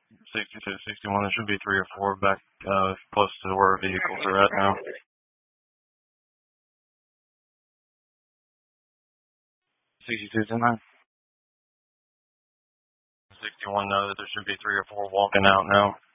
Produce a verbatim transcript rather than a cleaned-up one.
sixty-two, sixty-one, there should be three or four back uh, close to where vehicles are at now. sixty-two, ten nine. sixty-one, know that there should be three or four walking out now.